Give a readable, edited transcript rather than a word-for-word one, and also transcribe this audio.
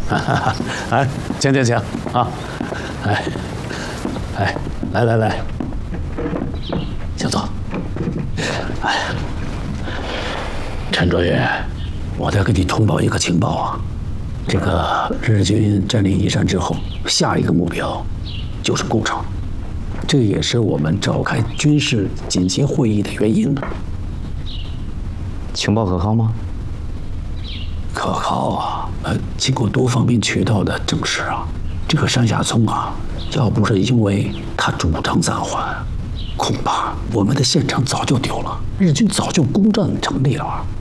哎，请啊！来，请坐。哎，陈卓越，我再给你通报一个情报啊，这个日军占领宜山之后，下一个目标就是工厂，这也是我们召开军事紧急会议的原因。 情报可靠吗？ 可靠啊！经过多方面渠道的证实啊，这个山下聪啊，要不是因为他主张暂缓，恐怕我们的县城早就丢了，日军早就攻占成立了。